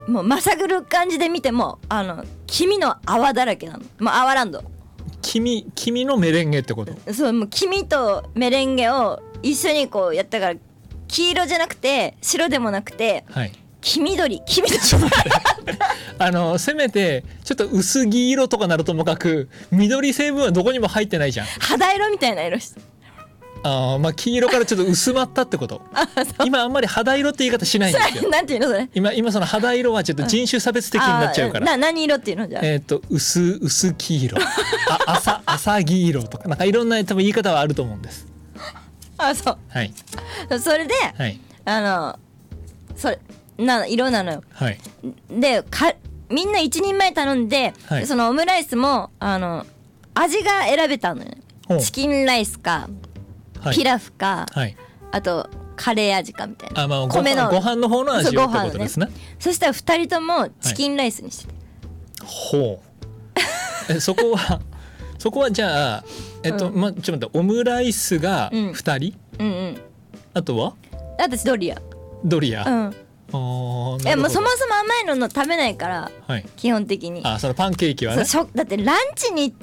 もうまさぐる感じで見ても黄身の泡だらけなの。もう泡ランド。 黄身のメレンゲってこと？ そう、もう黄身とメレンゲを一緒にこうやったから、黄色じゃなくて白でもなくて、 はい、 黄緑せめてちょっと薄黄色とかなるともかく、緑成分はどこにも入ってないじゃん。 肌色みたいな色して。 まあ黄色からちょっと薄まったってこと今あんまり肌色って言い方しないんですよ。 なんていうのそれ。 今その肌色はちょっと人種差別的になっちゃうから、 何色っていうのじゃあ。 薄黄色浅黄色とか、なんかいろんな多分言い方はあると思うんです。 そう、 はい、 それで、 はい、 それ色なのよ。 はい、 でみんな一人前頼んで、はい、そのオムライスも味が選べたのよね。チキンライスか、はい、ピラフか、はい、あとカレー味かみたいな。米のご飯の方の味をってことですね。 そしたら2人ともチキンライスにしてて、 ほうそこはじゃあちょっと待って、オムライスが2人、うんうんうん、あとは私ドリア、もうそもそも甘いの食べないから、はい、基本的に。 そのパンケーキはね、 だってランチに行って、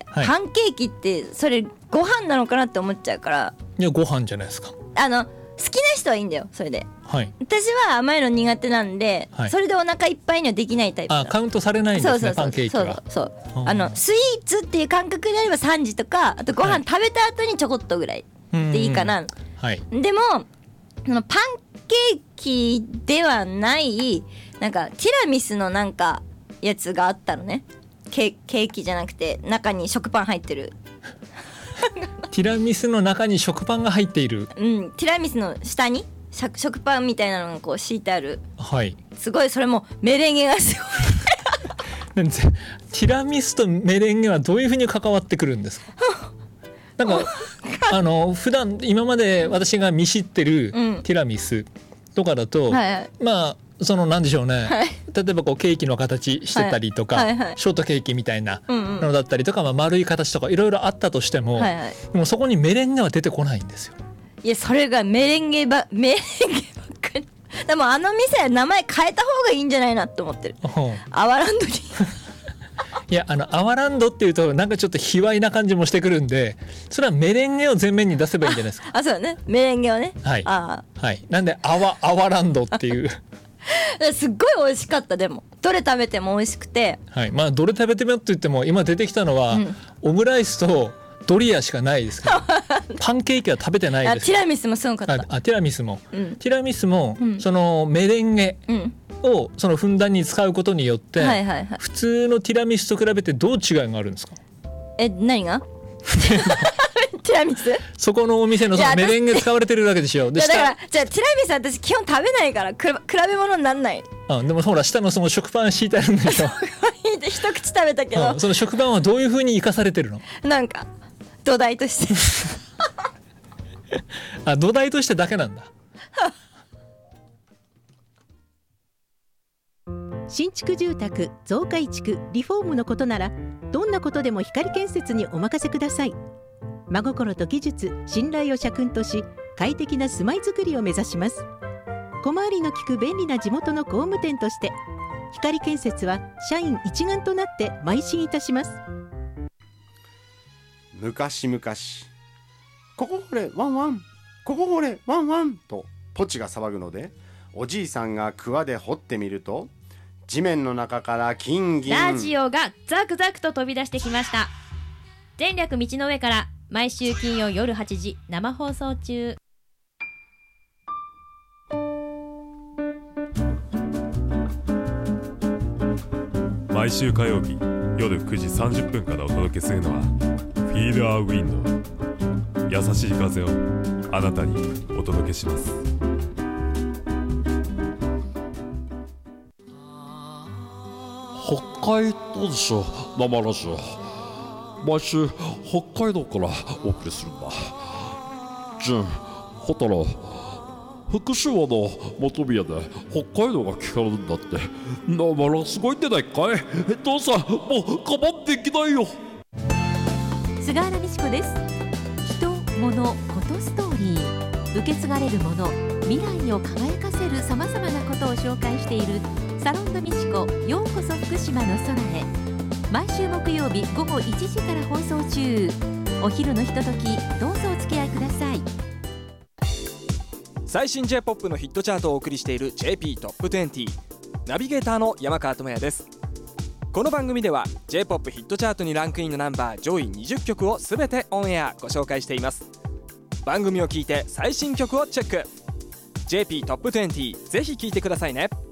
はい、パンケーキってそれご飯なのかなって思っちゃうから。 いやご飯じゃないですか。 好きな人はいいんだよそれで、はい、私は甘いの苦手なんで、はい、それでお腹いっぱいにはできないタイプ。 カウントされないんですね。パンケーキはそうスイーツっていう感覚であれば3時とか、あとご飯食べた後にちょこっとぐらいでいいかな、はい、でもそのパンケーキではないなんかティラミスのなんかやつがあったのね。ケーキじゃなくて中に食パン入ってるティラミスの中に食パンが入っている。 ティラミスの下に食パンみたいなのがこう敷いてある、 はい、 すごい。それもメレンゲがすごいティラミスとメレンゲはどういうふうに関わってくるんですか？なんか普段今まで私が見知ってるティラミスとかだと、はいはい、なんでしょうね、はい、例えばこうケーキの形してたりとか、はいはいはい、ショートケーキみたいなのだったりとか、丸い形とかいろいろあったとしても、はいはい、でもそこにメレンゲは出てこないんですよ。 いやそれがメレンゲばっかり。でも店は名前変えた方がいいんじゃないなって思ってる。アワランドにいやアワランドっていうとなんかちょっと卑猥な感じもしてくるんで、それはメレンゲを前面に出せばいいんじゃないですか。 そうだね、メレンゲをね。 はい、はい、なんでアワランドっていうすっごい美味しかった。でもどれ食べても美味しくて、 はい、どれ食べてもって言っても今出てきたのは、オムライスとドリアしかないですからパンケーキは食べてないです。 ティラミスもすごかった。 ティラミスも、そのメレンゲをそのふんだんに使うことによって、はいはいはい、普通のティラミスと比べてどう違いがあるんですか？ 何がティラミス？ そこのお店のそのメレンゲ使われてるわけでしょ。 だからじゃあティラミス私基本食べないから比べ物になんない。 でもほら下のその食パン敷いてあるんでしょ一口食べたけど、 その食パンはどういう風に生かされてるの？ なんか土台として土台としてだけなんだ新築住宅、増改築、リフォームのことならどんなことでも光建設にお任せください。真心と技術、信頼を社訓とし、快適な住まいづくりを目指します。小回りの利く便利な地元の工務店として光建設は社員一丸となって邁進いたします。 昔々、ここ掘れワンワン、ここ掘れワンワンとポチが騒ぐので、おじいさんが桑で掘ってみると、地面の中から金銀ラジオがザクザクと飛び出してきました。前略道の上から毎週金曜夜8時生放送中。 毎週火曜日夜9時30分からお届けするのはFeel Our Wind、 優しい風をあなたにお届けします。 北海道でしょ生ラジオ、毎週北海道からお送りするんだ。純、ホタラ、福島の本宮で北海道が聞かれるんだって。生ラすごいんじゃないかい。父さんもう我慢できないよ。 菅原美智子です。人、物、ことストーリー、受け継がれるもの、未来を輝かせるさまざまなことを紹介しているサロンドミチコようこそ福島の空へ、毎週木曜日午後1時から放送中。お昼のひととき、どうぞお付き合いください。 最新 J-POP のヒットチャートをお送りしている JP トップ20、ナビゲーターの山川智也です。この番組では J-POP ヒットチャートにランクインのナンバー上位20曲をすべてオンエアご紹介しています。番組を聞いて最新曲をチェック。 JP トップ20、ぜひ聴いてくださいね。